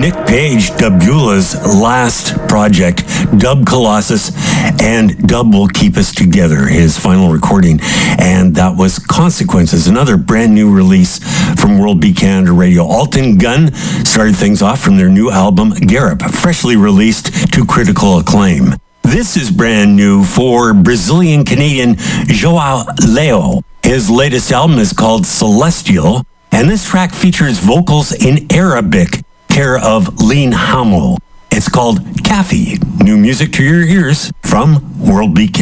Nick Page, Dubula's last project, Dub Colossus, and Dub Will Keep Us Together, his final recording. And that was Consequences, another brand new release from World Beat Canada Radio. Alton Gunn started things off from their new album, Garip, freshly released to critical acclaim. This is brand new for Brazilian-Canadian Joao Leo. His latest album is called Celestial, and this track features vocals in Arabic, care of Lean Hamo. It's called Kathy. New music to your ears from World Beat Canada.